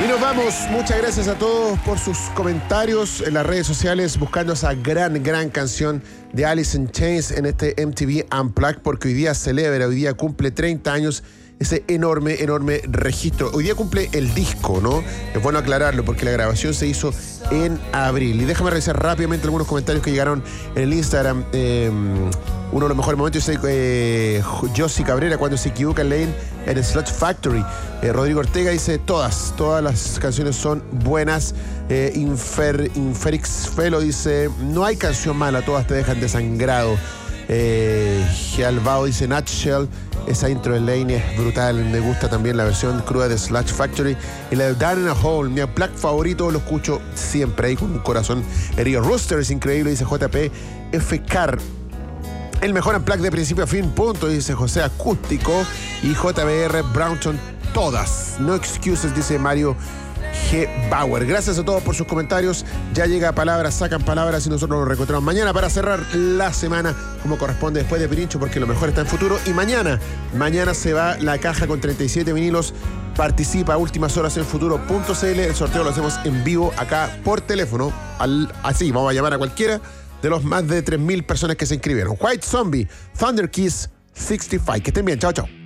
Y nos vamos. Muchas gracias a todos por sus comentarios en las redes sociales buscando esa gran canción de Alice in Chains en este MTV Unplugged, porque hoy día celebra, hoy día cumple 30 años ese enorme registro. Hoy día cumple el disco, ¿no? Es bueno aclararlo porque la grabación se hizo en abril. Y déjame revisar rápidamente algunos comentarios que llegaron en el Instagram. Uno de los mejores momentos dice Josie Cabrera cuando se equivoca en Lane en Sludge Factory. Rodrigo Ortega dice todas las canciones son buenas. Inferix Felo dice no hay canción mala, todas te dejan desangrado. Gialbao dice Nutshell, esa intro de Lane es brutal, me gusta también la versión cruda de Sludge Factory. Y la de Down in a Hole, mi unplugged favorito, lo escucho siempre ahí con un corazón herido. Rooster es increíble, dice JP FK. El mejor unplugged de principio a fin, punto, dice José Acústico. Y JBR Brownton, todas. No excuses, dice Mario G. Bauer. Gracias a todos por sus comentarios. Ya llega Palabras, sacan palabras y nosotros nos reencontramos mañana para cerrar la semana como corresponde después de Pirincho, porque lo mejor está en futuro. Y mañana se va la caja con 37 vinilos. Participa a últimas horas en futuro.cl. El sorteo lo hacemos en vivo acá por teléfono. Así, vamos a llamar a cualquiera de los más de 3.000 personas que se inscribieron. White Zombie, Thunder Kiss 65. Que estén bien, chao.